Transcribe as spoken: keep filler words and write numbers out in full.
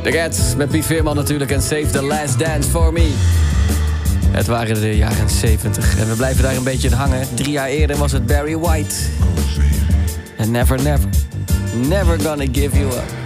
The Cats met Piet Veerman natuurlijk en Save the Last Dance for Me. Het waren de jaren zeventig en we blijven daar een beetje in hangen. Drie jaar eerder was het Barry White. And never, never, never gonna give you up.